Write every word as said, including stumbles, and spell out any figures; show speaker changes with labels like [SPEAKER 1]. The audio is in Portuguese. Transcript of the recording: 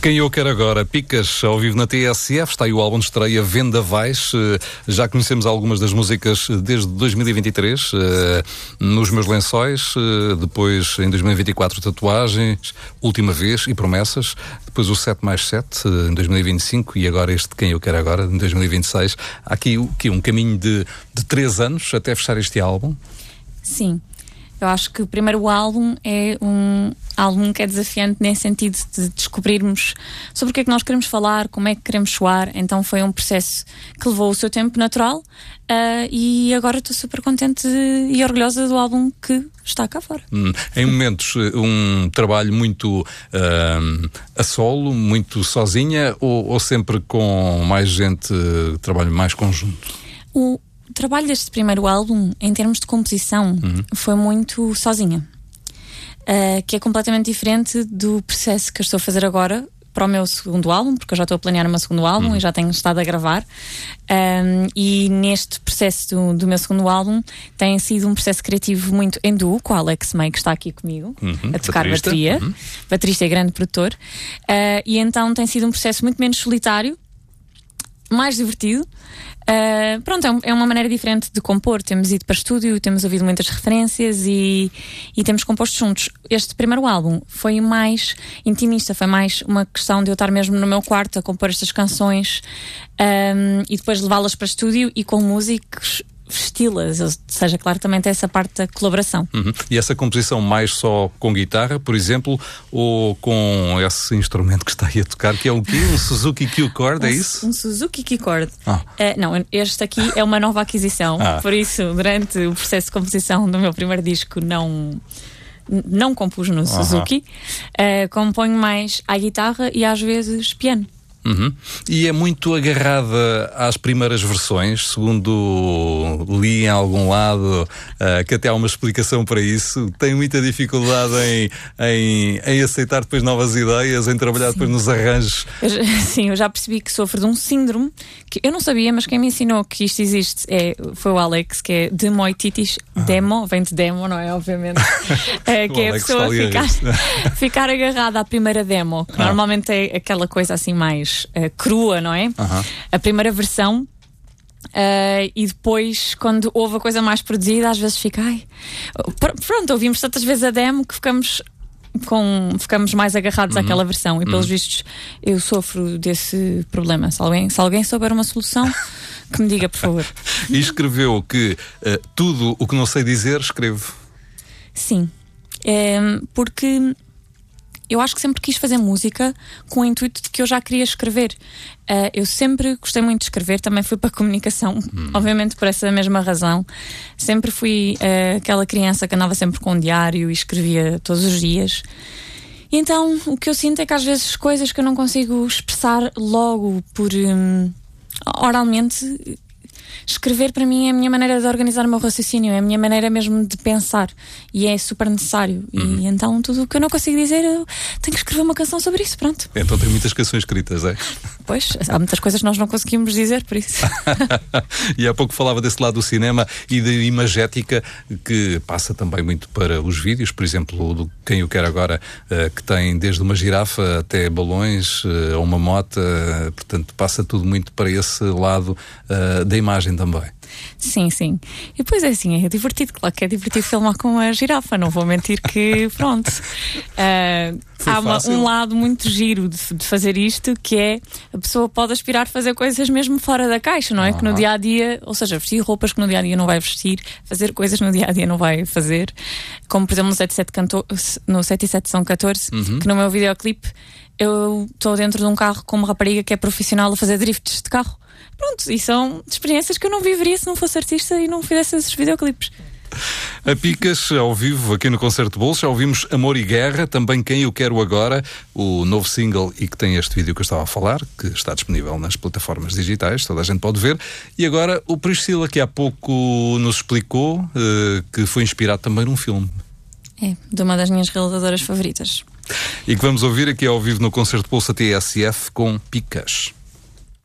[SPEAKER 1] Quem eu quero agora, Picas, ao vivo na T S F, está aí o álbum de estreia Vendavais. Já conhecemos algumas das músicas desde dois mil e vinte e três, Nos Meus Lençóis, depois em dois mil e vinte e quatro Tatuagens, Última Vez e Promessas, depois o sete mais sete em dois mil e vinte e cinco e agora este Quem eu quero agora em dois mil e vinte e seis. Há aqui, aqui um caminho de, de três anos até fechar este álbum.
[SPEAKER 2] Sim. Eu acho que o primeiro álbum é um álbum que é desafiante nesse sentido de descobrirmos sobre o que é que nós queremos falar, como é que queremos soar. Então foi um processo que levou o seu tempo natural uh, e agora estou super contente e orgulhosa do álbum que está cá fora.
[SPEAKER 1] Hum, em momentos, um trabalho muito uh, a solo, muito sozinha ou, ou sempre com mais gente, trabalho mais conjunto?
[SPEAKER 2] O O trabalho deste primeiro álbum, em termos de composição, uhum. foi muito sozinha. Uh, que é completamente diferente do processo que eu estou a fazer agora para o meu segundo álbum, porque eu já estou a planear o meu segundo álbum uhum. e já tenho estado a gravar. Um, e neste processo do, do meu segundo álbum tem sido um processo criativo muito em duo com o Alex May, que está aqui comigo, uhum. a tocar baterista. bateria. Uhum. Baterista e grande produtor. Uh, e então tem sido um processo muito menos solitário, mais divertido. Uh, pronto, é uma maneira diferente de compor. Temos ido para estúdio, temos ouvido muitas referências e, e temos composto juntos. Este primeiro álbum foi mais intimista, foi mais uma questão de eu estar mesmo no meu quarto a compor estas canções um, e depois levá-las para estúdio e com músicos vesti-las, ou seja, claro, também tem essa parte da colaboração.
[SPEAKER 1] Uhum. E essa composição mais só com guitarra, por exemplo, ou com esse instrumento que está aí a tocar, que é o quê? Um Suzuki Q-Chord,
[SPEAKER 2] um,
[SPEAKER 1] é isso?
[SPEAKER 2] Um Suzuki Q-Chord.
[SPEAKER 1] Ah.
[SPEAKER 2] Uh, não, este aqui é uma nova aquisição, ah. por isso, durante o processo de composição do meu primeiro disco, não... não compus no Suzuki, uh-huh. uh, componho mais à guitarra e às vezes piano.
[SPEAKER 1] Uhum. E é muito agarrada às primeiras versões, segundo li em algum lado, uh, que até há uma explicação para isso. Tem muita dificuldade em, em, em aceitar depois novas ideias, em trabalhar sim. depois nos arranjos.
[SPEAKER 2] Eu, sim, eu já percebi que sofro de um síndrome que eu não sabia, mas quem me ensinou que isto existe é, foi o Alex, que é demoititis, ah. demo, vem de demo, não é? Obviamente. é, que é a pessoa ficar, ficar agarrada à primeira demo, que ah. normalmente é aquela coisa assim mais Uh, crua, não é? Uh-huh. A primeira versão uh, e depois quando houve a coisa mais produzida às vezes fica ai, pr- pronto, ouvimos tantas vezes a demo que ficamos com, ficamos mais agarrados uh-huh. àquela versão e pelos uh-huh. vistos eu sofro desse problema. Se alguém, se alguém souber uma solução que me diga, por favor.
[SPEAKER 1] E escreveu que uh, tudo o que não sei dizer escrevo.
[SPEAKER 2] Sim, é, porque eu acho que sempre quis fazer música com o intuito de que eu já queria escrever. Uh, eu sempre gostei muito de escrever, também fui para a comunicação, hum. obviamente por essa mesma razão. Sempre fui uh, aquela criança que andava sempre com um diário e escrevia todos os dias. E então o que eu sinto é que às vezes coisas que eu não consigo expressar logo por um, oralmente... Escrever para mim é a minha maneira de organizar o meu raciocínio, é a minha maneira mesmo de pensar e é super necessário. Uhum. E então tudo o que eu não consigo dizer, eu tenho que escrever uma canção sobre isso, pronto.
[SPEAKER 1] Então tem muitas canções escritas, é?
[SPEAKER 2] Pois, há muitas coisas que nós não conseguimos dizer, por isso.
[SPEAKER 1] E há pouco falava desse lado do cinema e da imagética que passa também muito para os vídeos, por exemplo, do Quem eu quero agora, que tem desde uma girafa até balões, ou uma mota, portanto passa tudo muito para esse lado da imagem também.
[SPEAKER 2] Sim, sim. E depois é assim, é divertido, claro que é divertido filmar com a girafa, não vou mentir que pronto. Uh, há uma, um lado muito giro de, de fazer isto, que é a pessoa pode aspirar a fazer coisas mesmo fora da caixa, não é? Uhum. Que no dia-a-dia, ou seja, vestir roupas que no dia-a-dia não vai vestir, fazer coisas que no dia-a-dia não vai fazer, como por exemplo no sete e sete são catorze, uhum. que no meu videoclipe eu estou dentro de um carro com uma rapariga que é profissional a fazer drifts de carro. Pronto, e são experiências que eu não viveria se não fosse artista e não fizesse esses videoclipes.
[SPEAKER 1] A Picas, ao vivo, aqui no Concerto Bolso, já ouvimos Amor e Guerra, também Quem eu quero agora, o novo single e que tem este vídeo que eu estava a falar, que está disponível nas plataformas digitais, toda a gente pode ver. E agora o Priscila, que há pouco nos explicou, uh, que foi inspirado também num filme.
[SPEAKER 2] É, de uma das minhas realizadoras favoritas.
[SPEAKER 1] E que vamos ouvir aqui ao vivo no Concerto Bolso T S F com Picas.